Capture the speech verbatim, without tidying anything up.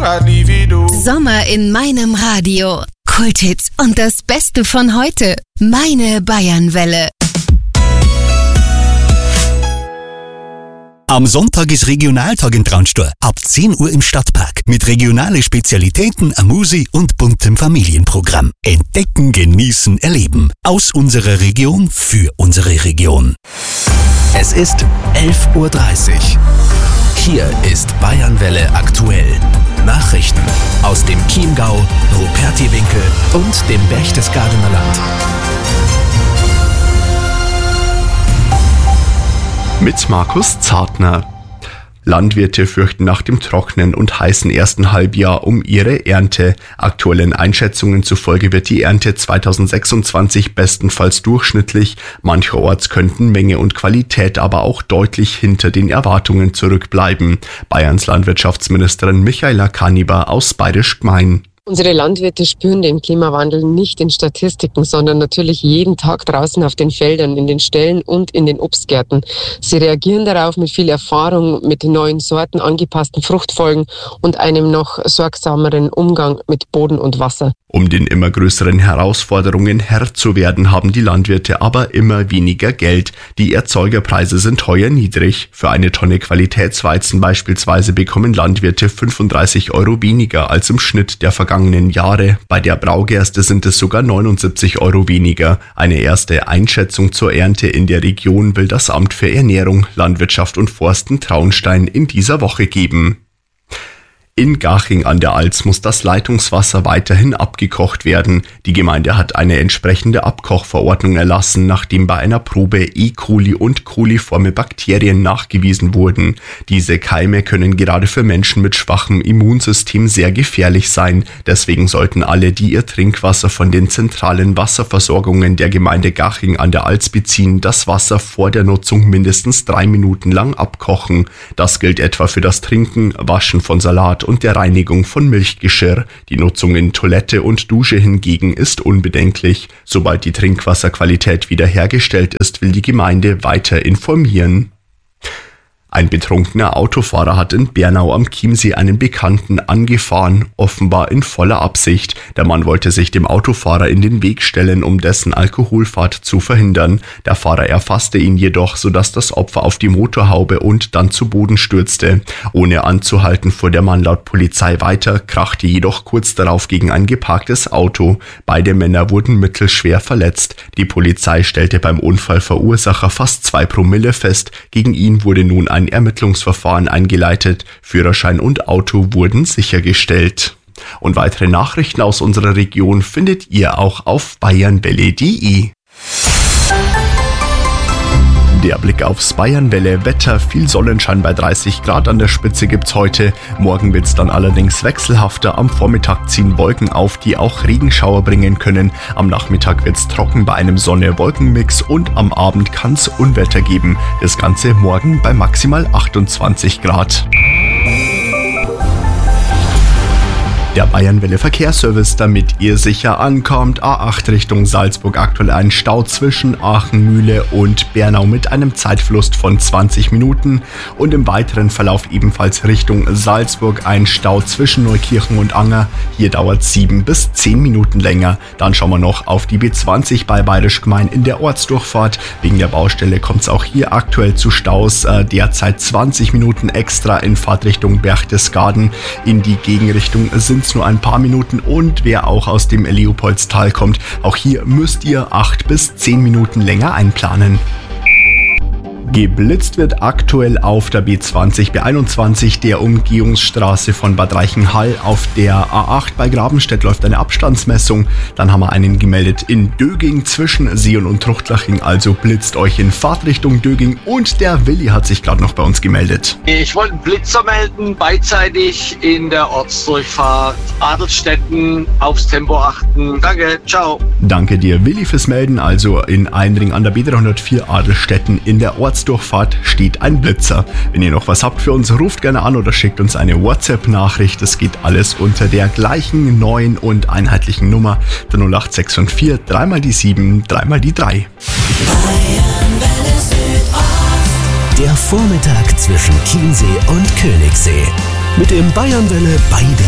Sommer in meinem Radio. Kulthits und das Beste von heute. Meine Bayernwelle. Am Sonntag ist Regionaltag in Traunstein. Ab zehn Uhr im Stadtpark. Mit regionalen Spezialitäten, Musik und buntem Familienprogramm. Entdecken, genießen, erleben. Aus unserer Region für unsere Region. Es ist elf Uhr dreißig. Hier ist Bayernwelle aktuell. Nachrichten aus dem Chiemgau, Rupertiwinkel und dem Berchtesgadener Land. Mit Markus Zartner. Landwirte fürchten nach dem trockenen und heißen ersten Halbjahr um ihre Ernte. Aktuellen Einschätzungen zufolge wird die Ernte zweitausendsechsundzwanzig bestenfalls durchschnittlich. Mancherorts könnten Menge und Qualität aber auch deutlich hinter den Erwartungen zurückbleiben. Bayerns Landwirtschaftsministerin Michaela Kaniber aus Bayerisch Gmein. Unsere Landwirte spüren den Klimawandel nicht in Statistiken, sondern natürlich jeden Tag draußen auf den Feldern, in den Ställen und in den Obstgärten. Sie reagieren darauf mit viel Erfahrung, mit neuen Sorten, angepassten Fruchtfolgen und einem noch sorgsameren Umgang mit Boden und Wasser. Um den immer größeren Herausforderungen Herr zu werden, haben die Landwirte aber immer weniger Geld. Die Erzeugerpreise sind heuer niedrig. Für eine Tonne Qualitätsweizen beispielsweise bekommen Landwirte fünfunddreißig Euro weniger als im Schnitt der vergangenen Jahre. Bei der Braugerste sind es sogar neunundsiebzig Euro weniger. Eine erste Einschätzung zur Ernte in der Region will das Amt für Ernährung, Landwirtschaft und Forsten Traunstein in dieser Woche geben. In Gaching an der Alz muss das Leitungswasser weiterhin abgekocht werden. Die Gemeinde hat eine entsprechende Abkochverordnung erlassen, nachdem bei einer Probe E. coli und coliforme Bakterien nachgewiesen wurden. Diese Keime können gerade für Menschen mit schwachem Immunsystem sehr gefährlich sein. Deswegen sollten alle, die ihr Trinkwasser von den zentralen Wasserversorgungen der Gemeinde Gaching an der Alz beziehen, das Wasser vor der Nutzung mindestens drei Minuten lang abkochen. Das gilt etwa für das Trinken, Waschen von Salat und der Reinigung von Milchgeschirr. Die Nutzung in Toilette und Dusche hingegen ist unbedenklich. Sobald die Trinkwasserqualität wiederhergestellt ist, will die Gemeinde weiter informieren. Ein betrunkener Autofahrer hat in Bernau am Chiemsee einen Bekannten angefahren, offenbar in voller Absicht. Der Mann wollte sich dem Autofahrer in den Weg stellen, um dessen Alkoholfahrt zu verhindern. Der Fahrer erfasste ihn jedoch, sodass das Opfer auf die Motorhaube und dann zu Boden stürzte. Ohne anzuhalten fuhr der Mann laut Polizei weiter, krachte jedoch kurz darauf gegen ein geparktes Auto. Beide Männer wurden mittelschwer verletzt. Die Polizei stellte beim Unfallverursacher fast zwei Promille fest. Gegen ihn wurde nun ein Ein Ermittlungsverfahren eingeleitet. Führerschein und Auto wurden sichergestellt. Und weitere Nachrichten aus unserer Region findet ihr auch auf bayernwelle punkt de. Der Blick aufs Bayernwelle-Wetter, viel Sonnenschein bei dreißig Grad an der Spitze gibt's heute. Morgen wird's dann allerdings wechselhafter. Am Vormittag ziehen Wolken auf, die auch Regenschauer bringen können. Am Nachmittag wird's trocken bei einem Sonne-Wolken-Mix und am Abend kann's Unwetter geben. Das Ganze morgen bei maximal achtundzwanzig Grad. Der Bayernwelle Verkehrsservice, damit ihr sicher ankommt. A acht Richtung Salzburg, aktuell ein Stau zwischen Aachen, Mühle und Bernau mit einem Zeitverlust von zwanzig Minuten. Und im weiteren Verlauf ebenfalls Richtung Salzburg ein Stau zwischen Neukirchen und Anger. Hier dauert sieben bis zehn Minuten länger. Dann schauen wir noch auf die B zwanzig bei Bayerisch Gmein in der Ortsdurchfahrt. Wegen der Baustelle kommt es auch hier aktuell zu Staus. Äh, derzeit zwanzig Minuten extra in Fahrtrichtung Berchtesgaden. In die Gegenrichtung sind nur ein paar Minuten und wer auch aus dem Leopoldstal kommt, auch hier müsst ihr acht bis zehn Minuten länger einplanen. Geblitzt wird aktuell auf der B zwanzig, B einundzwanzig, der Umgehungsstraße von Bad Reichenhall. Auf der A acht bei Grabenstedt läuft eine Abstandsmessung. Dann haben wir einen gemeldet in Döging zwischen Sion und Truchtlaching. Also blitzt euch in Fahrtrichtung Döging. Und der Willi hat sich gerade noch bei uns gemeldet. Ich wollte einen Blitzer melden, beidseitig in der Ortsdurchfahrt Adelstetten, aufs Tempo achten. Danke, ciao. Danke dir, Willi, fürs Melden. Also in Einring an der B dreihundertvier Adelstetten in der Ortsdurchfahrt steht ein Blitzer. Wenn ihr noch was habt für uns, ruft gerne an oder schickt uns eine WhatsApp-Nachricht. Das geht alles unter der gleichen neuen und einheitlichen Nummer, der null acht sechs vier, dreimal die sieben, dreimal die drei. Der Vormittag zwischen Chiemsee und Königssee. Mit dem Bayernwelle Beide